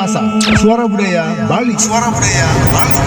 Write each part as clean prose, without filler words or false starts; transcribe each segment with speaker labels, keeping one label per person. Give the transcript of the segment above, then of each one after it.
Speaker 1: Denpasar, Suara Budaya Bali. Suara Budaya Bali.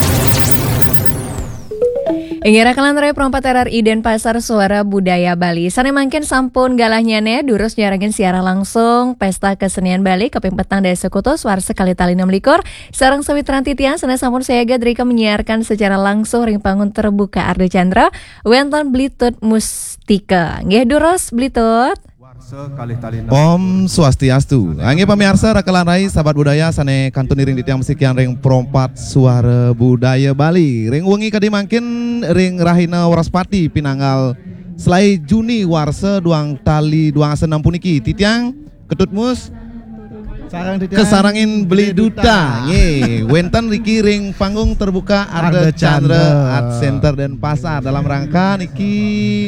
Speaker 2: Ingira kalantre perompat RRI Denpasar Suara Budaya Bali. Sane mangkin sampun galahnyane durus nyarangin siaran langsung Pesta Kesenian Bali Keping Petang Daya Sekutu Suara Sekali Tali 6 sareng sawitran titian sane sampun saya Gadrika menyiarkan secara langsung ring panggung terbuka Arde Chandra Wenton Blitut Mustika. Nggih durus Blitut.
Speaker 3: Om Swastiastu. Angge pamirsa rakalan rai sahabat budaya sane kantun ring ditiang musikian ring perompat Suara Budaya Bali. Ring wengi kadi mangkin ring Rahina Waraspati pinanggal selai Juni warse duang tali duang asenam puniki titiang ketutmus kesarangin beli duta. Nge wenten Riki ring panggung terbuka Arde Chandra Art Center Denpasar dalam rangka niki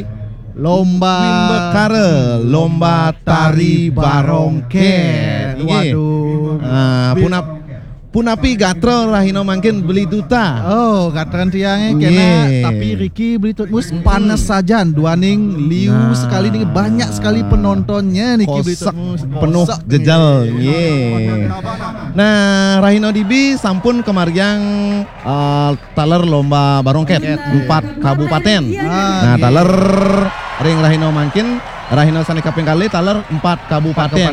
Speaker 3: lomba tari barongken. Waduh. Punapi gatro rahino mangkin beli duta.
Speaker 4: Oh, gatran tiangnya kena tapi Riki beli tutmus panas sajan duaning liu sekali nih banyak sekali penontonnya nih beli tutmus
Speaker 3: penuh jejal. Nah, rahino dibi sampun kemaryang taler lomba barongket 4 kabupaten. Nah, taler ring rahino mangkin rahino sani kaping kali taler 4 kabupaten.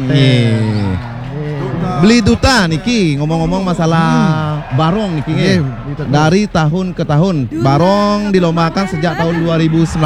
Speaker 3: Beli duta niki ngomong-ngomong masalah barong niki dari tahun ke tahun barong dilombakan sejak tahun 2019.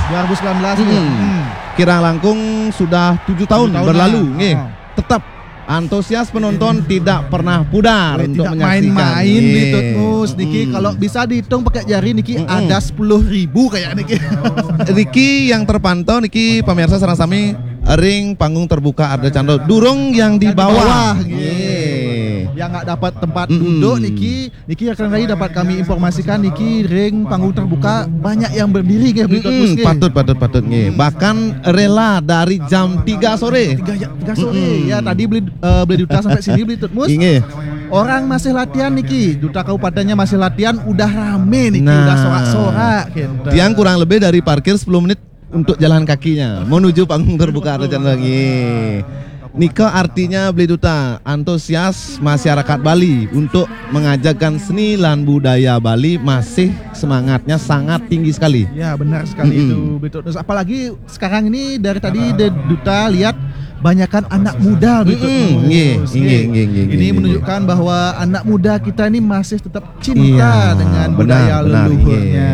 Speaker 3: Kira langkung sudah 7 tahun berlalu tetap antusias penonton tidak pernah pudar untuk menyaksikan.
Speaker 4: Main-main Blitutmus niki kalau bisa dihitung pakai jari niki ada 10.000 kayak niki.
Speaker 3: Niki yang terpantau niki pemirsa sareng sami ring panggung terbuka Arde Chandra durung yang di bawah.
Speaker 4: Yang nggak dapat tempat duduk niki akan lagi dapat kami informasikan niki ring panggung terbuka banyak yang berdiri
Speaker 3: patut bahkan rela dari jam 3 sore.
Speaker 4: 3 sore ya tadi beli duta sampai sini beli tutmus. Orang masih latihan niki, duta kabupatennya masih latihan udah rame niki udah sorak-sorak gitu.
Speaker 3: Tiang kurang lebih dari parkir 10 menit untuk jalan kakinya menuju panggung terbuka Arde Chandra. Nika artinya beli duta antusias masyarakat Bali untuk mengajarkan seni dan budaya Bali masih semangatnya sangat tinggi sekali.
Speaker 4: Ya benar sekali itu betul. Apalagi sekarang ini dari tadi duta lihat banyakkan anak muda betul. Ini menunjukkan bahwa anak muda kita ini masih tetap cinta dengan budaya leluhurnya.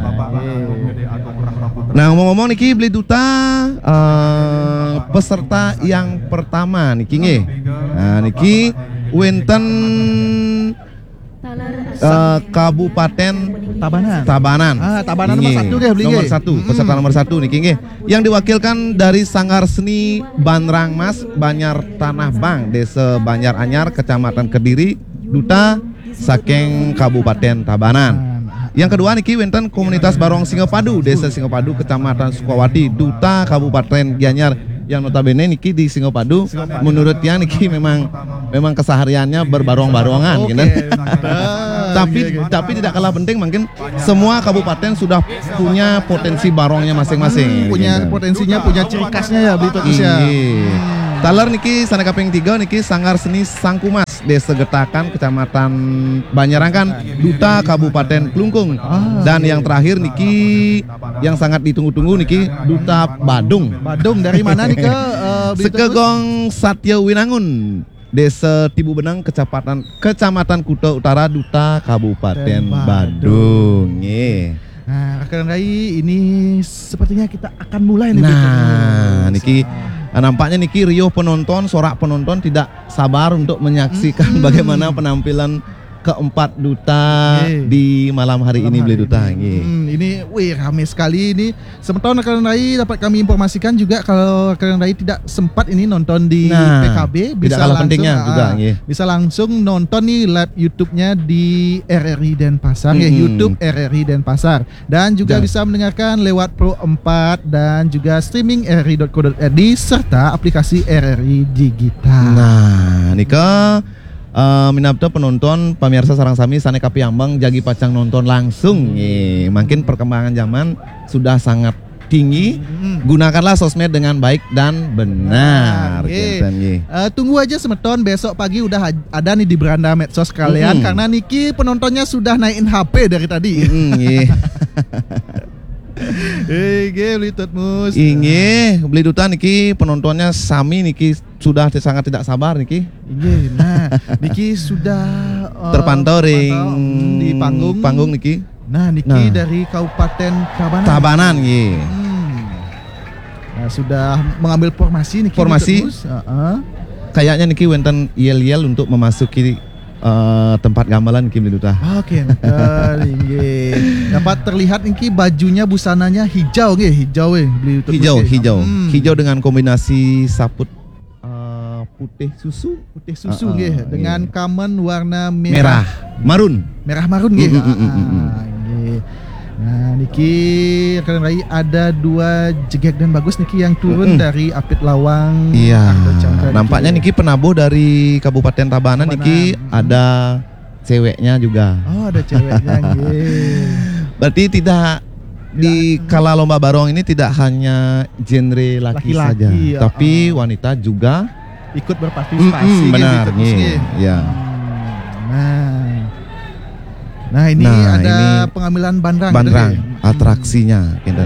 Speaker 3: Nah ngomong-ngomong niki beli duta peserta yang pertama niki Nah niki wenten Kabupaten Tabanan.
Speaker 4: Tabanan nomor 1
Speaker 3: Nomor 1 peserta nomor 1 niki yang diwakilkan dari Sanggar Seni Banrang Mas Banyar Tanah Bang Desa Banyar Anyar Kecamatan Kediri duta saking Kabupaten Tabanan. Yang kedua niki wenten komunitas Barong Singopadu Desa Singopadu Kecamatan Sukawati duta Kabupaten Gianyar yang notabene niki di Singopadu menurut yang niki memang kesehariannya berbarong-barongan gitu. Tapi tidak kalah penting mungkin semua kabupaten sudah punya potensi barongnya masing-masing.
Speaker 4: Punya potensinya, punya ciri khasnya ya Blitutmus ya.
Speaker 3: Taler niki sana kaping 3 niki Sanggar Seni Sangkumas Desa Getakan Kecamatan Banyarangkan duta Kabupaten Klungkung. Dan yang terakhir niki yang sangat ditunggu-tunggu niki duta Badung
Speaker 4: dari mana nih ke
Speaker 3: Sekegong Satya Winangun Desa Tibu Benang Kecamatan Kuta Utara duta Kabupaten Badung.
Speaker 4: Nah, rekan Rai ini sepertinya kita akan mulai nih.
Speaker 3: Nah, niki nampaknya niki riuh penonton, sorak penonton tidak sabar untuk menyaksikan bagaimana penampilan keempat duta di malam hari ini beli duta.
Speaker 4: Ini ramai sekali ini. Sementara rekan Rai dapat kami informasikan juga kalau rekan Rai tidak sempat ini nonton di PKB bisa langsung bisa langsung nonton nih live YouTube-nya di RRI Denpasar YouTube RRI Denpasar dan juga bisa mendengarkan lewat Pro 4 dan juga streaming rri.co.id serta aplikasi RRI Digital.
Speaker 3: Nah, Nika minapta penonton pemirsa sarang sami sane kapiambang jagi pacang nonton langsung. Makin perkembangan zaman sudah sangat tinggi. Gunakanlah sosmed dengan baik dan benar. Kinten, nggih.
Speaker 4: Tunggu aja semeton, besok pagi udah ada nih di beranda medsos kalian karena Niki penontonnya sudah naikin HP dari tadi.
Speaker 3: Nggih.
Speaker 4: Beli Tutmus.
Speaker 3: Inggih, beli duta niki penontonnya sami niki sudah sangat tidak sabar niki.
Speaker 4: Inggih, nah niki sudah
Speaker 3: terpantau
Speaker 4: di
Speaker 3: panggung niki.
Speaker 4: Nah niki dari Kabupaten Tabanan.
Speaker 3: Tabanan nggih.
Speaker 4: Nah, sudah mengambil formasi niki.
Speaker 3: Formasi. Kayaknya niki wenten yel-yel untuk memasuki tempat gamelan niki beli duta.
Speaker 4: Oke, dapat terlihat niki bajunya busananya hijau nggih, hijau beli
Speaker 3: hijau. Hijau dengan kombinasi saput putih susu
Speaker 4: nggih dengan kamen warna merah
Speaker 3: marun
Speaker 4: nggih. Nah niki rekan rai ada 2 jegek dan bagus niki yang turun dari Apit Lawang.
Speaker 3: Iya. Nampaknya niki penabuh dari Kabupaten Tabanan niki ada ceweknya juga.
Speaker 4: Oh, ada ceweknya nggih.
Speaker 3: Berarti tidak di kala lomba barong ini tidak hanya genre laki saja, tapi wanita juga
Speaker 4: ikut berpartisipasi.
Speaker 3: Benar nih. Ya.
Speaker 4: Nah ini ada pengambilan bandrang
Speaker 3: atraksinya gitu.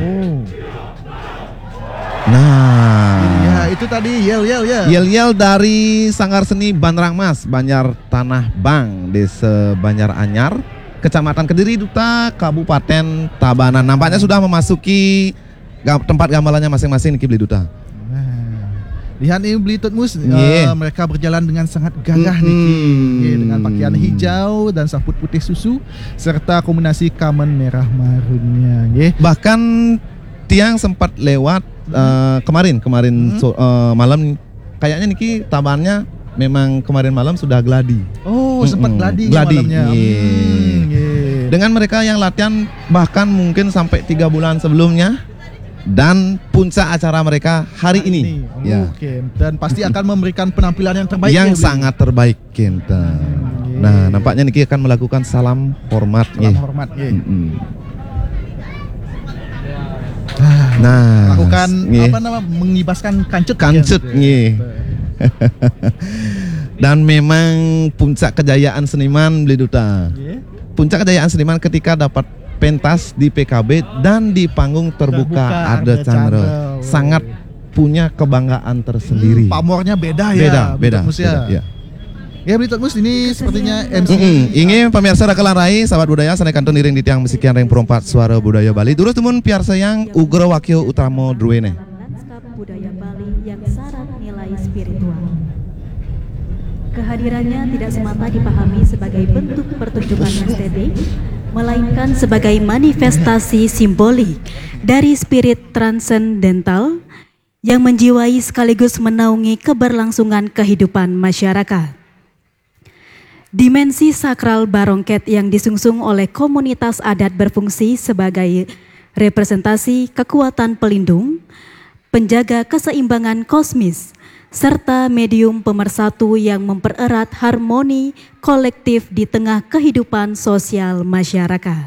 Speaker 3: Nah,
Speaker 4: ya itu tadi
Speaker 3: yel dari Sanggar Seni Bandrang Mas, Banjar Tanah Bang, Desa Banjar Anyar, Kecamatan Kediri, Duta, Kabupaten Tabanan. Nampaknya sudah memasuki tempat gamelannya masing-masing niki beli Duta.
Speaker 4: Lihat ini beli Tutmus, mereka berjalan dengan sangat gagah niki, dengan pakaian hijau dan saput putih susu serta kombinasi kamen merah marunnya.
Speaker 3: Bahkan tiang sempat lewat kemarin malam, kayaknya niki tabannya memang kemarin malam sudah gladi.
Speaker 4: Oh, sempat gladi malamnya.
Speaker 3: Dengan mereka yang latihan bahkan mungkin sampai 3 bulan sebelumnya. Dan puncak acara mereka hari ini.
Speaker 4: Oke. Dan pasti akan memberikan penampilan yang terbaik.
Speaker 3: Yang sangat terbaik, Kinten. Nah, nampaknya Niki akan melakukan salam hormat. Nah,
Speaker 4: lakukan mengibaskan kancut.
Speaker 3: Dan memang puncak kejayaan seniman beli Duta. Puncak kejayaan seniman ketika dapat pentas di PKB dan di panggung terbuka Arda Chandra. Sangat punya kebanggaan tersendiri.
Speaker 4: Pamornya beda ya.
Speaker 3: Beda. Ya
Speaker 4: Beli Tutmus ini sepertinya MC.
Speaker 3: Ingin pemirsa rakalan rai sahabat budaya sana kanton iring di tiang musikian reng perompat suara budaya Bali. Terus temun piarsa yang Ugro Wakil Utamo Druene.
Speaker 5: Lanskap budaya Bali yang syarat nilai spiritual. Kehadirannya tidak semata dipahami sebagai bentuk pertunjukan estetik, melainkan sebagai manifestasi simbolik dari spirit transendental yang menjiwai sekaligus menaungi keberlangsungan kehidupan masyarakat. Dimensi sakral barongket yang disungsung oleh komunitas adat berfungsi sebagai representasi kekuatan pelindung, penjaga keseimbangan kosmis, serta medium pemersatu yang mempererat harmoni kolektif di tengah kehidupan sosial masyarakat.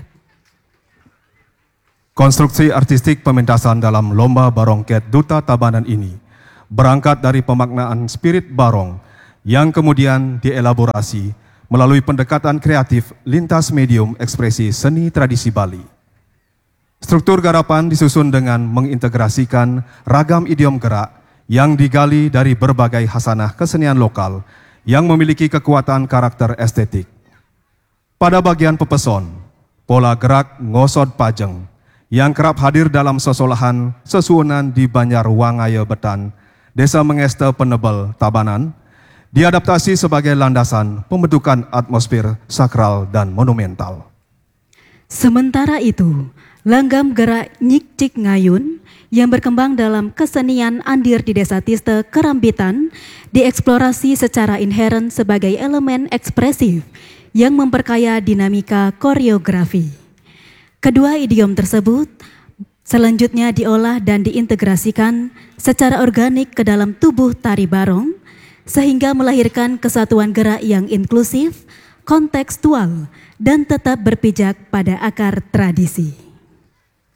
Speaker 6: Konstruksi artistik pementasan dalam Lomba Barongket Duta Tabanan ini berangkat dari pemaknaan spirit barong yang kemudian dielaborasi melalui pendekatan kreatif lintas medium ekspresi seni tradisi Bali. Struktur garapan disusun dengan mengintegrasikan ragam idiom gerak yang digali dari berbagai khasanah kesenian lokal yang memiliki kekuatan karakter estetik. Pada bagian pepeson, pola gerak ngosod pajeng yang kerap hadir dalam sesolahan sesuunan di Banjar Wangaya Betan, Desa Mengeste Penebel, Tabanan, diadaptasi sebagai landasan pembentukan atmosfer sakral dan monumental.
Speaker 5: Sementara itu, langgam gerak Nyik Cik Ngayun yang berkembang dalam kesenian Andir di Desa Tiste, Kerambitan dieksplorasi secara inheren sebagai elemen ekspresif yang memperkaya dinamika koreografi. Kedua idiom tersebut selanjutnya diolah dan diintegrasikan secara organik ke dalam tubuh tari barong sehingga melahirkan kesatuan gerak yang inklusif, kontekstual, dan tetap berpijak pada akar tradisi.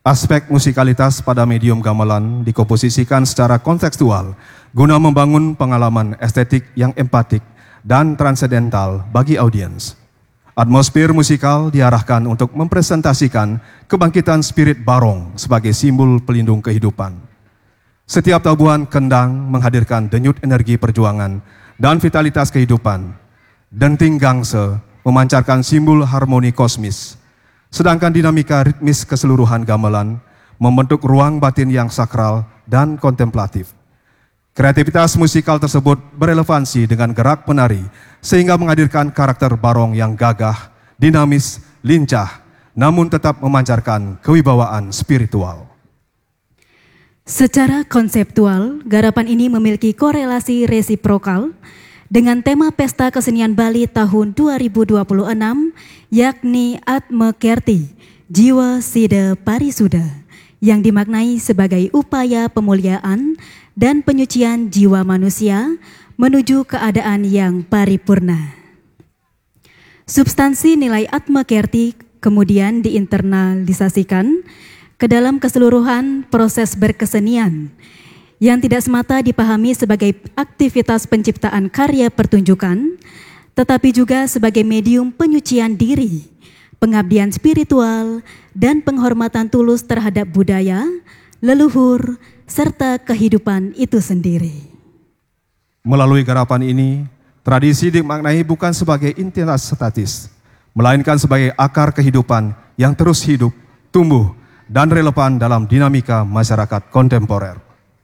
Speaker 6: Aspek musikalitas pada medium gamelan dikomposisikan secara kontekstual guna membangun pengalaman estetik yang empatik dan transendental bagi audiens. Atmosfer musikal diarahkan untuk mempresentasikan kebangkitan spirit barong sebagai simbol pelindung kehidupan. Setiap tabuhan kendang menghadirkan denyut energi perjuangan dan vitalitas kehidupan. Denting gangse memancarkan simbol harmoni kosmis. Sedangkan dinamika ritmis keseluruhan gamelan membentuk ruang batin yang sakral dan kontemplatif. Kreativitas musikal tersebut berelevansi dengan gerak penari sehingga menghadirkan karakter barong yang gagah, dinamis, lincah, namun tetap memancarkan kewibawaan spiritual.
Speaker 5: Secara konseptual, garapan ini memiliki korelasi resiprokal dengan tema Pesta Kesenian Bali tahun 2026, yakni Atma Kerti, Jiwa Sida Parisuda, yang dimaknai sebagai upaya pemuliaan dan penyucian jiwa manusia menuju keadaan yang paripurna. Substansi nilai Atma Kerti kemudian diinternalisasikan ke dalam keseluruhan proses berkesenian, yang tidak semata dipahami sebagai aktivitas penciptaan karya pertunjukan, tetapi juga sebagai medium penyucian diri, pengabdian spiritual, dan penghormatan tulus terhadap budaya, leluhur, serta kehidupan itu sendiri.
Speaker 6: Melalui garapan ini, tradisi dimaknai bukan sebagai entitas statis, melainkan sebagai akar kehidupan yang terus hidup, tumbuh, dan relevan dalam dinamika masyarakat kontemporer.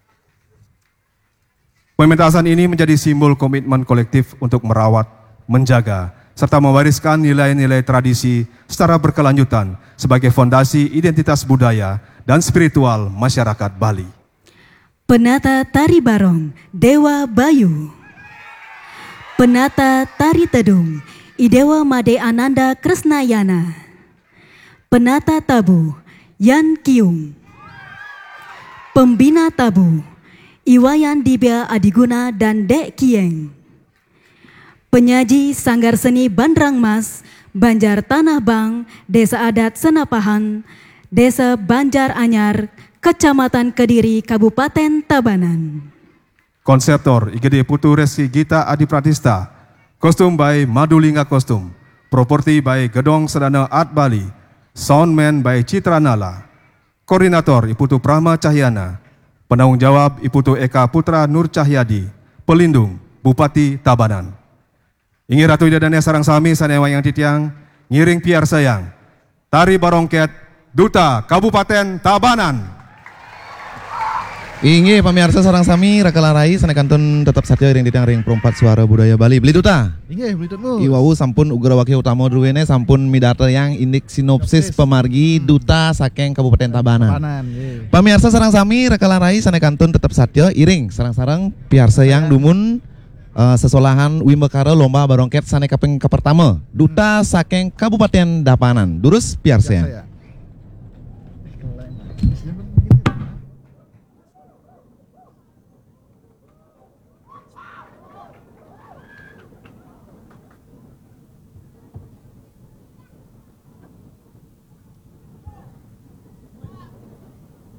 Speaker 6: Pementasan ini menjadi simbol komitmen kolektif untuk merawat, menjaga, serta mewariskan nilai-nilai tradisi secara berkelanjutan sebagai fondasi identitas budaya dan spiritual masyarakat Bali.
Speaker 5: Penata Tari Barong, Dewa Bayu. Penata Tari Tedung, Idewa Made Ananda Kresnayana. Penata Tabu, Yan Kiung. Pembina Tabu, Iwayan Dibya Adiguna dan Dek Kieng. Penyaji Sanggar Seni Bandrang Mas, Banjar Tanah Bang, Desa Adat Senapahan, Desa Banjar Anyar, Kecamatan Kediri, Kabupaten Tabanan.
Speaker 6: Konseptor IGD Putu Reski Gita Adi Pratista, kostum by Madulingga Kostum, properti by Gedong Sedana Art Bali, soundman by Citra Nala, koordinator Iputu Prahma Cahyana, penanggung jawab Iputu Eka Putra Nur Cahyadi, pelindung Bupati Tabanan. Ingi Ratu Ida dan Sarang Sami Sanewa yang titiang, ngiring piar sayang, Tari Barongket, Duta Kabupaten Tabanan.
Speaker 3: Ingi pamirsa sarang sami rakalarai sanekantun tetap saja ring titiang ring perempat suara budaya Bali. Beli Duta.
Speaker 4: Inggih, beli tutmu.
Speaker 3: Iwau sampun ugra wakil utama druwene sampun midata yang indik sinopsis pemargi Duta saking Kabupaten Tabanan. Pamirsa sarang sami rakalarai sanekantun tetap saja iring sarang-sarang piarsa yang dumun sesolahan Wimbekara lomba barongket sane kaping kepertama Duta saking Kabupaten Tabanan. Durus piarsa.